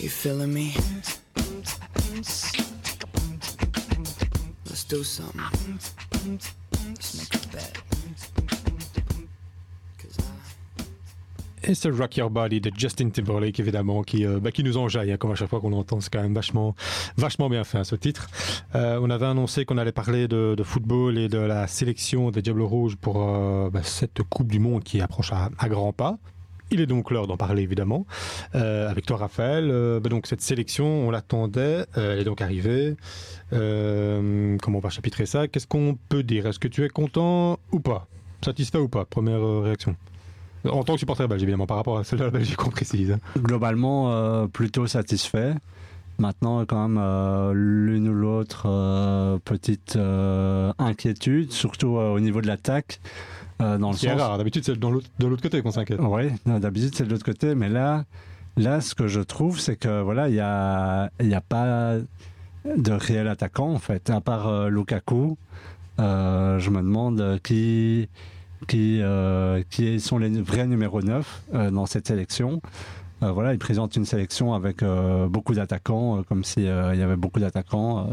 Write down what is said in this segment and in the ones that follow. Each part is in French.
You feeling me? Let's do something. Let's make a bet. Et ce Rock Your Body de Justin Timberlake, évidemment, qui nous enjaille, hein, comme à chaque fois qu'on l'entend. C'est quand même vachement bien fait, hein, ce titre. On avait annoncé qu'on allait parler de football et de la sélection des Diables Rouges pour cette Coupe du Monde qui approche à grands pas. Il est donc l'heure d'en parler, évidemment, avec toi, Raphaël. Donc cette sélection, on l'attendait, elle est donc arrivée. Comment on va chapitrer ça? Qu'est-ce qu'on peut dire? Est-ce que tu es content ou pas? Satisfait ou pas? Première réaction. En tant que supporter belge, évidemment, par rapport à celle de la Belgique, on précise. Globalement, plutôt satisfait. Maintenant, quand même, l'une ou l'autre petite inquiétude, surtout au niveau de l'attaque. Dans le c'est sens... rare, d'habitude c'est de l'autre côté qu'on s'inquiète. Oui, d'habitude c'est de l'autre côté, mais là, ce que je trouve, c'est que voilà, il y a pas de réel attaquant en fait, à part Lukaku. Je me demande qui sont les vrais numéro 9 dans cette sélection. Voilà, il présente une sélection avec beaucoup d'attaquants, comme s'il y avait beaucoup d'attaquants.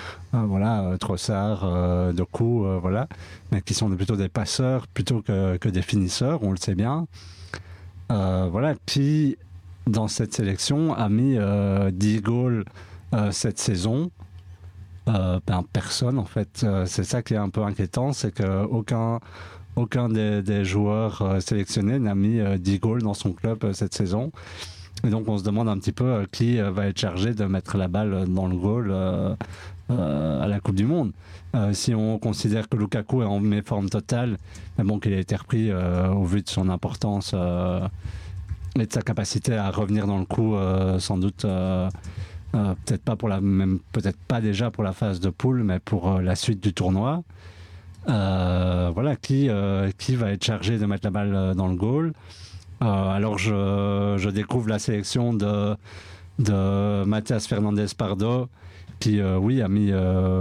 Trossard, Doku, voilà, mais qui sont plutôt des passeurs plutôt que des finisseurs, on le sait bien. Voilà, qui, dans cette sélection, a mis 10 goals cette saison. Personne, en fait. C'est ça qui est un peu inquiétant, c'est qu'aucun des joueurs sélectionnés n'a mis 10 goals dans son club cette saison. Et donc on se demande un petit peu qui va être chargé de mettre la balle dans le goal à la Coupe du Monde. Si on considère que Lukaku est en méforme totale, mais bon, qu'il a été repris au vu de son importance et de sa capacité à revenir dans le coup, sans doute peut-être pas déjà pour la phase de poule, mais pour la suite du tournoi. Voilà, qui va être chargé de mettre la balle dans le goal. Alors je découvre la sélection de Mathias Fernandez Pardo qui a mis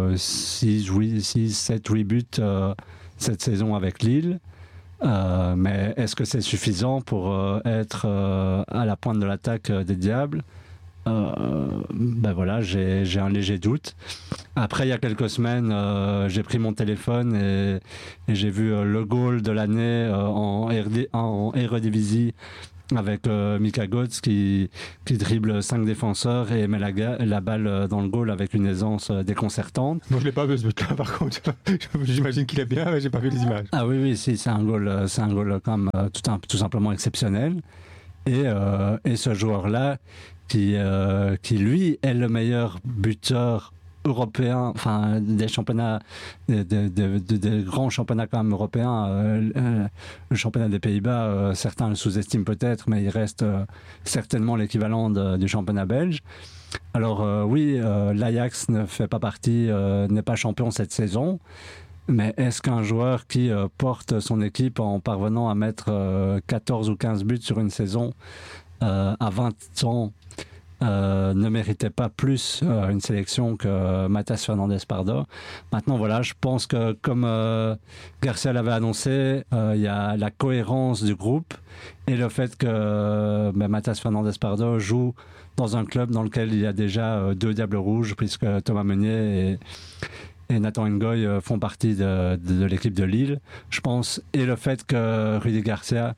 7, 8 buts cette saison avec Lille. Mais est-ce que c'est suffisant pour être à la pointe de l'attaque des Diables? Voilà, j'ai un léger doute. Après, il y a quelques semaines, j'ai pris mon téléphone et j'ai vu le goal de l'année en Eredivisie avec Mika Götze qui dribble 5 défenseurs et met la balle dans le goal avec une aisance déconcertante. Moi, je l'ai pas vu ce but-là, par contre. J'imagine qu'il est bien, mais j'ai pas vu les images. Ah oui, si, c'est un goal quand même tout simplement exceptionnel. Et ce joueur-là, qui lui est le meilleur buteur européen, enfin des championnats, des grands championnats quand même européens. Le championnat des Pays-Bas, certains le sous-estiment peut-être, mais il reste certainement l'équivalent du championnat belge. Alors l'Ajax ne fait pas partie, n'est pas champion cette saison. Mais est-ce qu'un joueur qui porte son équipe en parvenant à mettre 14 ou 15 buts sur une saison à 20 ans ne méritait pas plus une sélection que Mathias Fernandez Pardo? Maintenant, voilà, je pense que comme Garcia l'avait annoncé, il y a la cohérence du groupe et le fait que Mathias Fernandez Pardo joue dans un club dans lequel il y a déjà 2 Diables Rouges, puisque Thomas Meunier et Nathan Ngoy font partie de l'équipe de Lille, je pense, et le fait que Rudy Garcia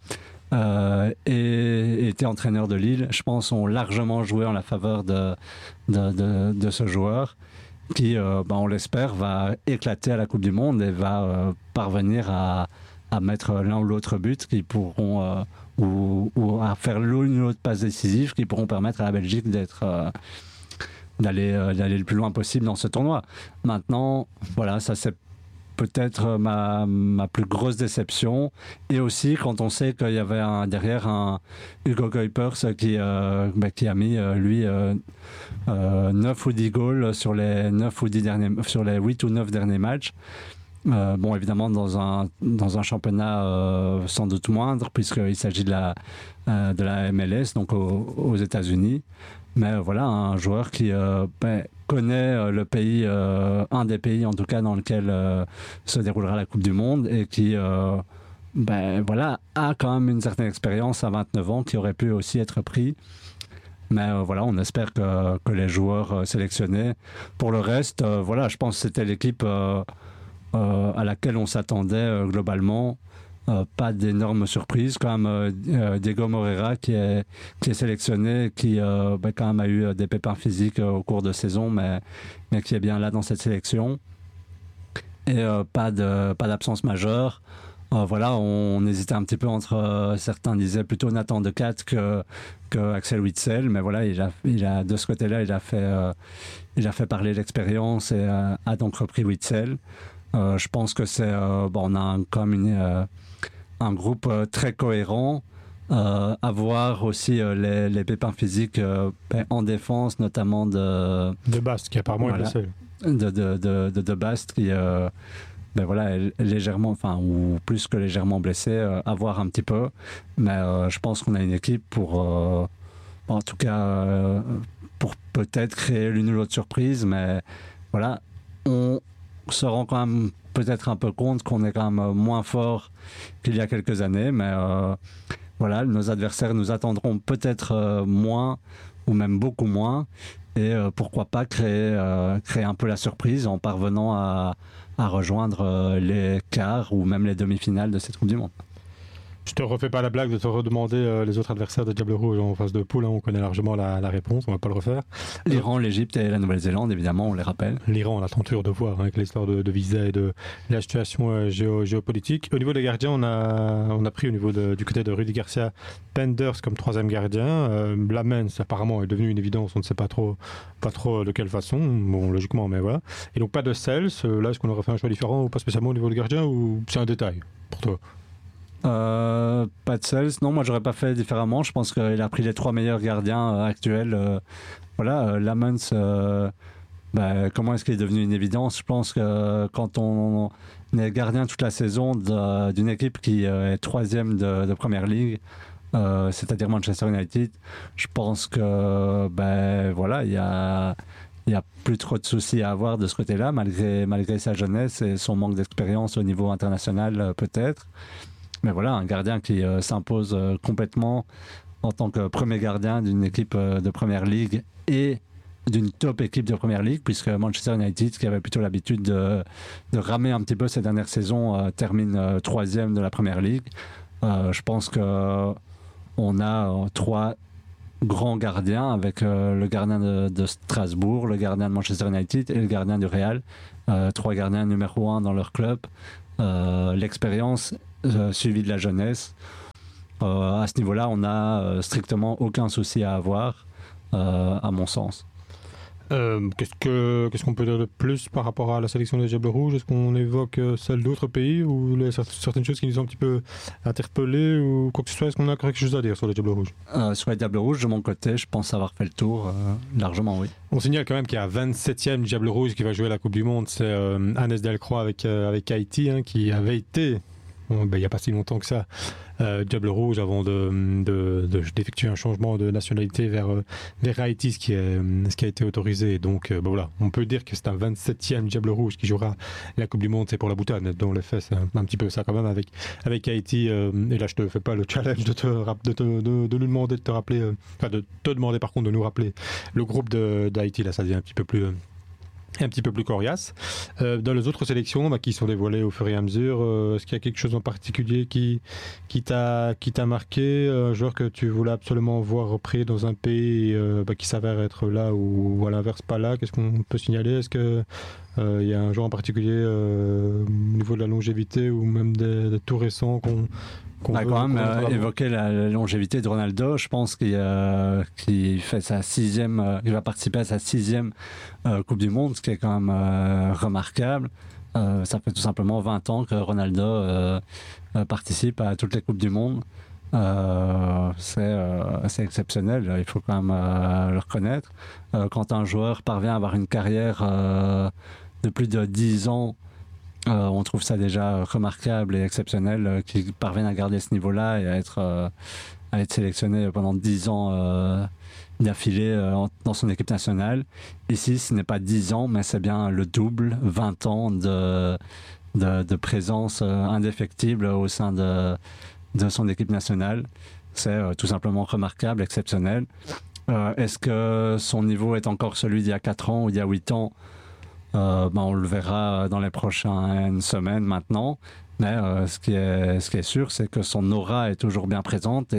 était entraîneur de Lille, je pense, ont largement joué en la faveur de ce joueur qui, on l'espère, va éclater à la Coupe du Monde et va parvenir à mettre l'un ou l'autre but qui pourront ou à faire l'une ou l'autre passe décisive qui pourront permettre à la Belgique d'aller le plus loin possible dans ce tournoi. Maintenant, voilà, ça c'est peut-être ma plus grosse déception. Et aussi quand on sait qu'il y avait derrière un Hugo Kuipers qui a mis 9 ou 10 goals sur les 8 ou 9 derniers matchs. Évidemment dans un championnat sans doute moindre, puisqu'il s'agit de la MLS, donc aux États-Unis. Mais voilà, un joueur qui connaît le pays, un des pays en tout cas dans lequel se déroulera la Coupe du Monde, et qui a quand même une certaine expérience à 29 ans, qui aurait pu aussi être pris Mais voilà, on espère que les joueurs sélectionnés. Pour le reste, voilà, je pense que c'était l'équipe à laquelle on s'attendait globalement. Pas d'énormes surprises, quand même Diego Moreira qui est sélectionné, qui quand même a eu des pépins physiques au cours de saison, mais qui est bien là dans cette sélection. Et pas d'absence majeure. Voilà, on hésitait un petit peu entre certains disaient plutôt Nathan Decat que Axel Witsel, mais voilà, il a de ce côté-là, il a fait parler l'expérience et a donc repris Witsel. Je pense que c'est on a quand même un groupe très cohérent. À voir aussi les pépins physiques en défense, notamment de Bast, qui apparemment est blessé. De Bast qui voilà, est légèrement, ou plus que légèrement blessé, à voir un petit peu. Mais je pense qu'on a une équipe pour, en tout cas, pour peut-être créer l'une ou l'autre surprise. Mais voilà, on se rend quand même peut-être un peu compte qu'on est quand même moins fort qu'il y a quelques années. Mais voilà, nos adversaires nous attendront peut-être moins, ou même beaucoup moins. Et pourquoi pas créer un peu la surprise en parvenant à rejoindre les quarts ou même les demi-finales de cette Coupe du Monde. Je te refais pas la blague de te redemander les autres adversaires de Diable Rouge en phase de poule, on connaît largement la réponse, on va pas le refaire. L'Iran, l'Égypte et la Nouvelle-Zélande, évidemment, on les rappelle. L'Iran, on attend toujours de voir avec l'histoire de visa et de la situation géopolitique. Au niveau des gardiens, on a pris au niveau du côté de Rudy Garcia, Penders comme troisième gardien. Lamens apparemment est devenu une évidence, on ne sait pas trop de quelle façon, bon logiquement, mais voilà. Et donc pas de Sels, là est-ce qu'on aurait fait un choix différent ou pas spécialement au niveau du gardien, ou c'est un détail pour toi? Pas de Sels, non, moi j'aurais pas fait différemment. Je pense qu'il a pris les 3 meilleurs gardiens actuels. Voilà, Lamens, comment est-ce qu'il est devenu une évidence? Je pense que quand on est gardien toute la saison d'une équipe qui est 3e de Première Ligue, c'est-à-dire Manchester United, je pense que voilà, il y a plus trop de soucis à avoir de ce côté-là, malgré sa jeunesse et son manque d'expérience au niveau international peut-être. Mais voilà, un gardien qui s'impose complètement en tant que premier gardien d'une équipe de Première Ligue et d'une top équipe de Première Ligue, puisque Manchester United, qui avait plutôt l'habitude de ramer un petit peu ces dernières saisons, termine 3e de la Première Ligue. Je pense qu'on a 3 grands gardiens avec le gardien de Strasbourg, le gardien de Manchester United et le gardien du Real. 3 gardiens numéro 1 dans leur club. L'expérience suivie de la jeunesse. À ce niveau-là, on n'a strictement aucun souci à avoir, à mon sens. Qu'est-ce qu'on peut dire de plus par rapport à la sélection des Diables Rouges? Est-ce qu'on évoque celle d'autres pays ou certaines choses qui nous ont un petit peu interpellés ou quoi que ce soit? Est-ce qu'on a quelque chose à dire sur les Diables Rouges? Sur les Diables Rouges, de mon côté, je pense avoir fait le tour largement, oui. On signale quand même qu'il y a 27e Diable Rouge qui va jouer la Coupe du Monde. C'est Hannes Delcroix avec Haïti, qui avait été, il n'y a pas si longtemps que ça, Diable Rouge avant d'effectuer un changement de nationalité vers Haïti, ce qui a été autorisé. Donc voilà, on peut dire que c'est un 27e Diable Rouge qui jouera la Coupe du Monde. C'est pour la boutade, dans les faits c'est un petit peu ça quand même avec Haïti. Et là je te fais pas le challenge de nous demander de te rappeler, de te demander par contre de nous rappeler le groupe d'Haïti. Là ça devient un petit peu plus coriace. Dans les autres sélections qui sont dévoilées au fur et à mesure, est-ce qu'il y a quelque chose en particulier qui t'a marqué, un joueur que tu voulais absolument voir repris dans un pays qui s'avère être là ou à l'inverse pas là? Qu'est-ce qu'on peut signaler? Est-ce que il y a un joueur en particulier au niveau de la longévité ou même des tout récents qu'on a quand même évoqué la longévité de Ronaldo. Je pense qu'il fait il va participer à sa 6e Coupe du Monde, ce qui est quand même remarquable. Ça fait tout simplement 20 ans que Ronaldo participe à toutes les Coupes du Monde. C'est exceptionnel, il faut quand même le reconnaître. Quand un joueur parvient à avoir une carrière de plus de 10 ans, on trouve ça déjà remarquable et exceptionnel qu'il parvienne à garder ce niveau-là et à être sélectionné pendant 10 ans d'affilée dans son équipe nationale. Ici, ce n'est pas 10 ans, mais c'est bien le double, 20 ans de présence indéfectible au sein de son équipe nationale. C'est tout simplement remarquable, exceptionnel. Est-ce que son niveau est encore celui d'il y a 4 ans ou d'il y a 8 ans? On le verra dans les prochaines semaines maintenant. Mais ce qui est sûr, c'est que son aura est toujours bien présente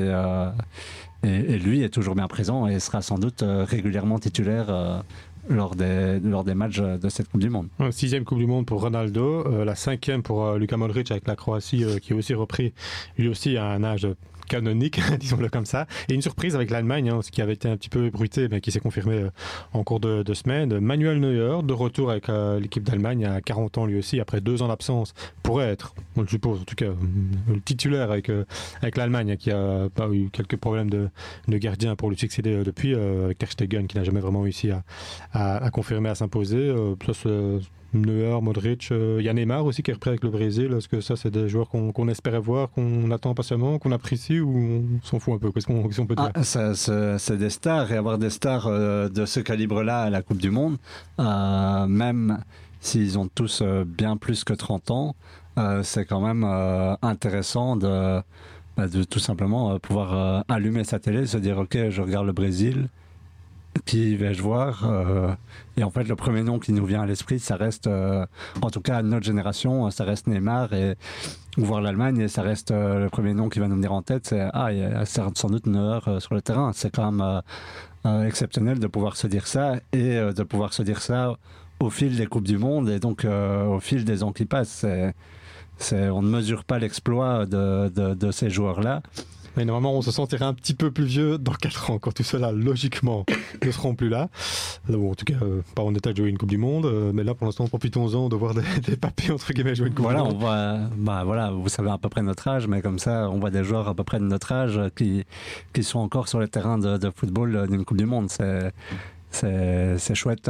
et lui est toujours bien présent et sera sans doute régulièrement titulaire lors des matchs de cette Coupe du Monde. 6e Coupe du Monde pour Ronaldo, la 5e pour Luka Modric avec la Croatie qui est aussi repris, lui aussi à un âge canonique, disons-le comme ça. Et une surprise avec l'Allemagne, ce qui avait été un petit peu ébruité, mais qui s'est confirmé en cours de semaine. Manuel Neuer, de retour avec l'équipe d'Allemagne à 40 ans lui aussi, après 2 ans d'absence, pourrait être, on le suppose en tout cas, le titulaire avec l'Allemagne, qui a pas eu quelques problèmes de gardien pour lui succéder depuis, avec Ter Stegen qui n'a jamais vraiment réussi à confirmer, à s'imposer. Ça, c'est Neuer, Modric, il y a Neymar aussi qui est repris avec le Brésil. Est-ce que ça, c'est des joueurs qu'on espérait voir, qu'on attend patiemment, qu'on apprécie, ou on s'en fout un peu? Qu'est-ce qu'on peut dire? C'est des stars, et avoir des stars de ce calibre-là à la Coupe du Monde, même s'ils ont tous bien plus que 30 ans, c'est quand même intéressant de tout simplement pouvoir allumer sa télé, se dire ok, je regarde le Brésil, qui vais-je voir, et en fait le premier nom qui nous vient à l'esprit, ça reste en tout cas à notre génération, ça reste Neymar, et voir l'Allemagne, et ça reste le premier nom qui va nous venir en tête, c'est il y a sans doute Neuer sur le terrain. C'est quand même exceptionnel de pouvoir se dire ça, et de pouvoir se dire ça au fil des Coupes du Monde, et donc au fil des ans qui passent. On ne mesure pas l'exploit de ces joueurs-là. Mais normalement, on se sentira un petit peu plus vieux dans 4 ans, quand tout cela, logiquement, ne seront plus là. Bon, en tout cas, pas en état de jouer une Coupe du Monde, mais là, pour l'instant, profitons-en de voir des papiers, entre guillemets, jouer une Coupe du Monde. On voit, vous savez à peu près notre âge, mais comme ça, on voit des joueurs à peu près de notre âge qui sont encore sur le terrain de football d'une Coupe du Monde. C'est chouette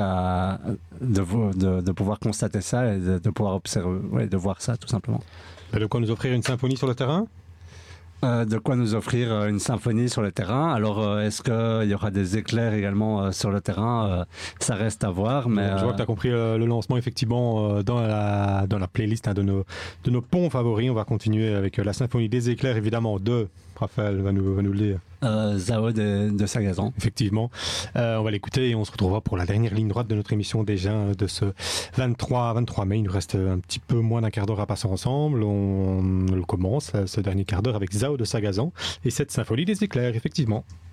de pouvoir constater ça et de pouvoir observer, de voir ça, tout simplement. De quoi nous offrir une symphonie sur le terrain? De quoi nous offrir une symphonie sur le terrain. Alors, est-ce qu'il y aura des éclairs également sur le terrain? Ça reste à voir. Mais je vois que tu as compris le lancement, effectivement, dans la playlist de nos ponts favoris. On va continuer avec la symphonie des éclairs, évidemment, de Raphaël va nous le dire. Zao de Sagazan. Effectivement. On va l'écouter et on se retrouvera pour la dernière ligne droite de notre émission déjà de ce 23 mai. Il nous reste un petit peu moins d'un quart d'heure à passer ensemble. On le commence, ce dernier quart d'heure, avec Zao de Sagazan et cette symphonie des éclairs, effectivement.